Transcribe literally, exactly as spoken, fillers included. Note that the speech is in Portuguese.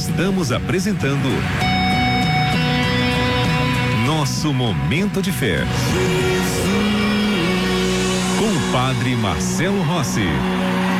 Estamos apresentando Nosso Momento de Fé. Com o Padre Marcelo Rossi.